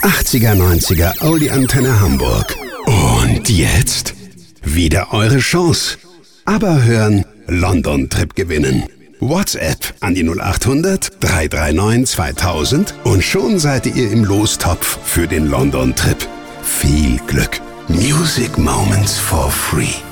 80er, 90er Oldie Antenne Hamburg. Und jetzt wieder eure Chance. Aber hören, London Trip gewinnen. WhatsApp an die 0800 339 2000 und schon seid ihr im Lostopf für den London Trip. Viel Glück. Music Moments for free.